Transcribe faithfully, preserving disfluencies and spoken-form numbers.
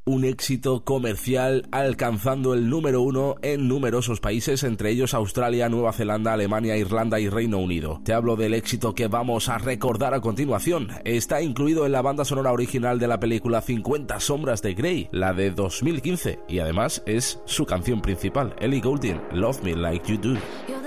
un éxito comercial, alcanzando el número uno en numerosos países, entre ellos Australia, Nueva Zelanda, Alemania, Irlanda y Reino Unido. Te hablo del éxito que vamos a recordar a continuación. Está incluido en la banda sonora original de la película cincuenta sombras de Grey, la de dos mil quince, y además es su canción principal, Ellie Goulding, Love Me Like You Do.